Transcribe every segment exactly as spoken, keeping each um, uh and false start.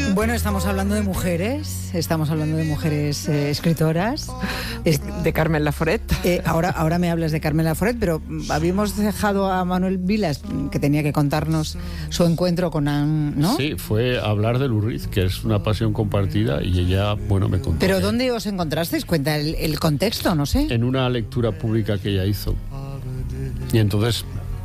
Bueno, estamos hablando de mujeres, estamos hablando de mujeres eh, escritoras. Es, de Carmen Laforet. Eh, ahora, ahora me hablas de Carmen Laforet, pero habíamos dejado a Manuel Vilas, que tenía que contarnos su encuentro con Anne, ¿no? Sí, fue hablar de Lurriz, que es una pasión compartida, y ella, bueno, me contó. ¿Pero que dónde os encontrasteis? Cuenta el, el contexto, no sé. En una lectura pública que ella hizo. Y entonces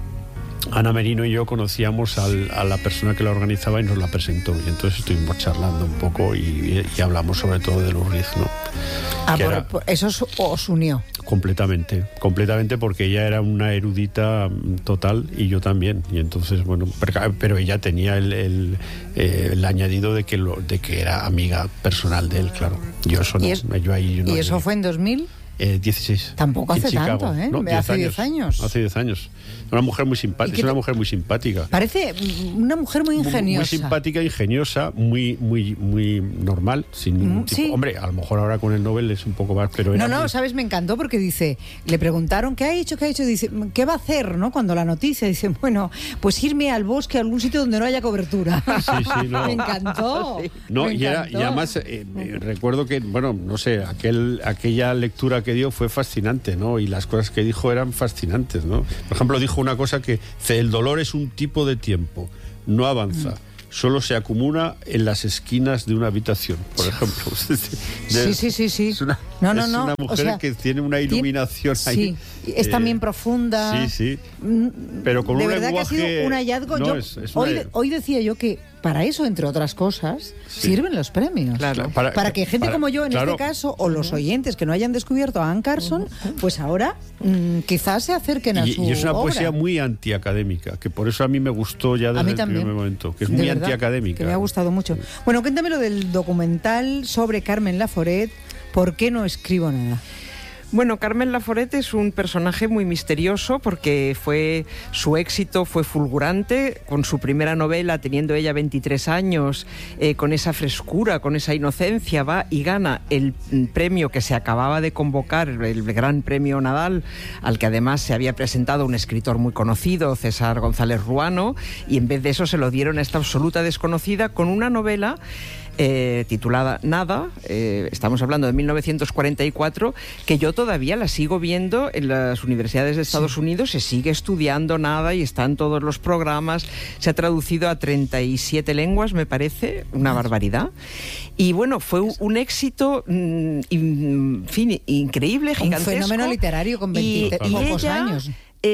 Ana Merino y yo conocíamos al, a la persona que la organizaba y nos la presentó. Y entonces estuvimos charlando un poco y, y, y hablamos sobre todo de Lurriz, ¿no? Ah, Que por, era, por, eso os, os unió. Completamente, completamente, porque ella era una erudita total y yo también. Y entonces, bueno, pero, pero ella tenía el, el, eh, el añadido de que, lo, de que era amiga personal de él, claro. Yo eso no. ¿Y, es, yo ahí no ¿y eso fue en dos mil? Eh, dieciséis. Tampoco hace tanto, ¿eh? No, hace diez años. Hace diez años. Una mujer muy simpática. Es una mujer muy simpática. Parece una mujer muy ingeniosa. Muy, muy simpática, ingeniosa, muy, muy, muy normal, sin ningún mm, tipo. Sí. Hombre, a lo mejor ahora con el Nobel es un poco más, pero no, no, muy... sabes, me encantó porque dice, le preguntaron qué ha hecho, qué ha hecho, dice, ¿qué va a hacer, no? Cuando la noticia dice, bueno, pues irme al bosque, a algún sitio donde no haya cobertura. Sí, sí, no. Me encantó. Sí. No, me y, era, encantó. y además eh, eh, recuerdo que, bueno, no sé, aquel, aquella lectura que dio fue fascinante, ¿no? Y las cosas que dijo eran fascinantes, ¿no? Por ejemplo, dijo una cosa que el dolor es un tipo de tiempo, no avanza. Mm. Solo se acumula en las esquinas de una habitación, por ejemplo. Sí, sí, sí, sí. Es una, no, no, es no. una mujer o sea, que tiene una iluminación sí, ahí. Sí, es eh, también profunda. Sí, sí. Pero con de un verdad lenguaje... que ha sido un hallazgo. No, yo, es, es hoy, una... hoy decía yo que para eso, entre otras cosas, sí. sirven los premios. Claro. Para, para que gente para, como yo, en claro. este caso, o los oyentes que no hayan descubierto a Anne Carson, pues ahora mmm, quizás se acerquen a y, su Y es una obra. poesía muy antiacadémica, que por eso a mí me gustó ya desde el primer momento, que es de muy verdad, antiacadémica. Que me ha gustado mucho. Bueno, cuéntamelo del documental sobre Carmen Laforet, ¿por qué no escribo nada? Bueno, Carmen Laforet es un personaje muy misterioso porque fue su éxito fue fulgurante con su primera novela, teniendo ella veintitrés años, eh, con esa frescura, con esa inocencia, va y gana el premio que se acababa de convocar, el Gran Premio Nadal, al que además se había presentado un escritor muy conocido, César González Ruano, y en vez de eso se lo dieron a esta absoluta desconocida con una novela Eh, titulada Nada, eh, estamos hablando de mil novecientos cuarenta y cuatro, que yo todavía la sigo viendo en las universidades de Estados sí. Unidos, se sigue estudiando Nada y está en todos los programas, se ha traducido a treinta y siete lenguas, me parece, una barbaridad. Y bueno, fue un, un éxito, mmm, in, en fin, increíble, gigantesco. Un fenómeno literario con veinte y, pocos y ella, años.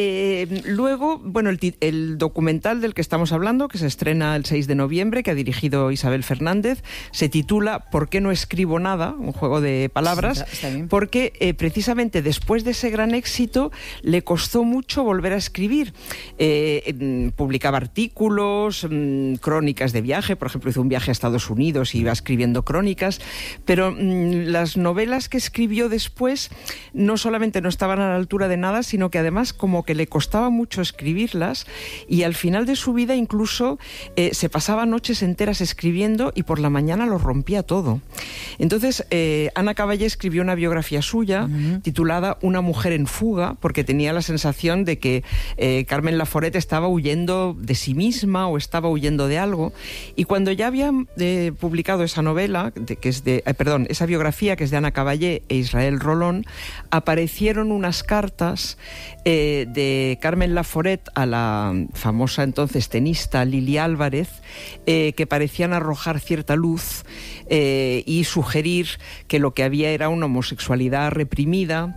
Eh, luego, bueno, el, el documental del que estamos hablando, que se estrena el seis de noviembre, que ha dirigido Isabel Fernández, se titula ¿Por qué no escribo nada? Un juego de palabras, sí, está, está porque eh, precisamente después de ese gran éxito le costó mucho volver a escribir. Eh, eh, publicaba artículos, mmm, crónicas de viaje, por ejemplo, hizo un viaje a Estados Unidos y iba escribiendo crónicas, pero mmm, las novelas que escribió después no solamente no estaban a la altura de Nada, sino que además como que le costaba mucho escribirlas, y al final de su vida incluso eh, se pasaba noches enteras escribiendo y por la mañana lo rompía todo. Entonces eh, Ana Caballé escribió una biografía suya uh-huh. titulada Una mujer en fuga, porque tenía la sensación de que eh, Carmen Laforet estaba huyendo de sí misma o estaba huyendo de algo, y cuando ya había eh, publicado esa novela, de, que es de, eh, perdón, esa biografía que es de Ana Caballé e Israel Rolón, aparecieron unas cartas eh, de Carmen Laforet a la famosa entonces tenista Lili Álvarez, eh, que parecían arrojar cierta luz eh, y sugerir que lo que había era una homosexualidad reprimida.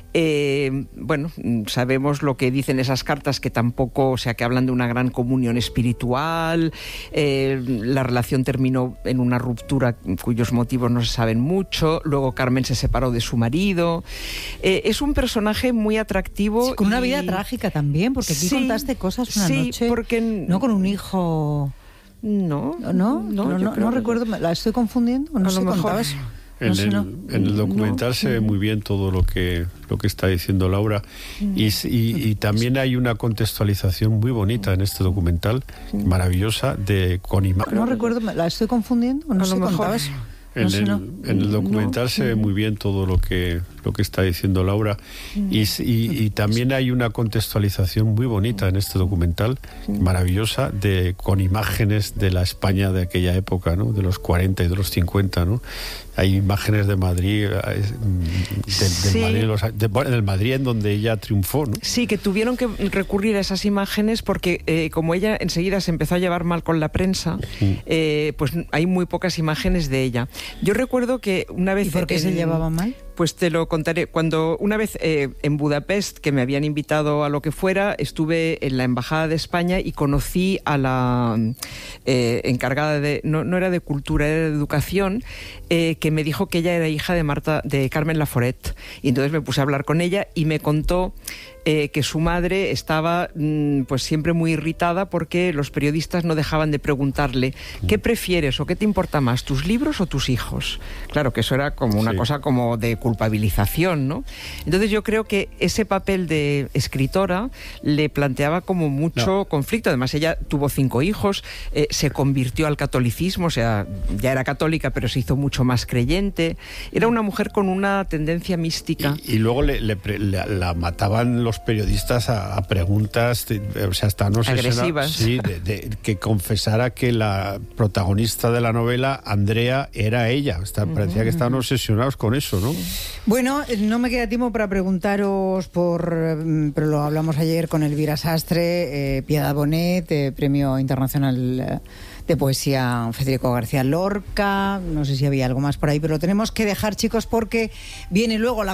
Eh, bueno, sabemos lo que dicen esas cartas, que tampoco, o sea, que hablan de una gran comunión espiritual, eh, la relación terminó en una ruptura cuyos motivos no se saben mucho, luego Carmen se separó de su marido, eh, es un personaje muy atractivo. Sí, con y... una vida trágica también, porque aquí sí, contaste cosas una sí, noche, porque... no con un hijo... No, no, no, no, no, no, no recuerdo, ¿la estoy confundiendo? No a sé, lo mejor... contabas... En, no sé, el, no. en el documental no. se ve muy bien todo lo que lo que está diciendo Laura, y, y, y también hay una contextualización muy bonita en este documental, maravillosa, de con imágenes. No, no recuerdo, ¿la estoy confundiendo? No a sé, lo mejor... contabas... En, no sé, el, no. en el documental no. se ve muy bien todo lo que lo que está diciendo Laura. Y, y, y también hay una contextualización muy bonita en este documental, maravillosa, de, con imágenes de la España de aquella época, ¿no? De los cuarenta y de los cincuenta, ¿no? Hay imágenes de Madrid, del, sí. del, Madrid los, de, del Madrid en donde ella triunfó, ¿no? Sí, que tuvieron que recurrir a esas imágenes porque eh, como ella enseguida se empezó a llevar mal con la prensa, mm. eh, pues hay muy pocas imágenes de ella. Yo recuerdo que una vez... ¿Y por qué en, se llevaba mal? Pues te lo contaré. Cuando una vez eh, en Budapest, que me habían invitado a lo que fuera, estuve en la Embajada de España y conocí a la eh, encargada de... No, no era de cultura, era de educación, eh, que me dijo que ella era hija de Marta, de Carmen Laforet. Y entonces me puse a hablar con ella y me contó eh, que su madre estaba mm, pues siempre muy irritada porque los periodistas no dejaban de preguntarle ¿qué prefieres o qué te importa más, tus libros o tus hijos? Claro que eso era como una sí. cosa como de culpabilización, ¿no? Entonces yo creo que ese papel de escritora le planteaba como mucho no. conflicto. Además ella tuvo cinco hijos, eh, se convirtió al catolicismo, o sea, ya era católica pero se hizo mucho más creyente. Era una mujer con una tendencia mística. Y, y luego le, le, le, la mataban los periodistas a, a preguntas, de, o sea, hasta no sé agresivas. Sí, de, de, que confesara que la protagonista de la novela, Andrea, era ella. Está, parecía que estaban obsesionados con eso, ¿no? Bueno, no me queda tiempo para preguntaros por, pero lo hablamos ayer con Elvira Sastre, eh, Piedad Bonet, eh, Premio Internacional de Poesía Federico García Lorca, no sé si había algo más por ahí, pero lo tenemos que dejar, chicos, porque viene luego la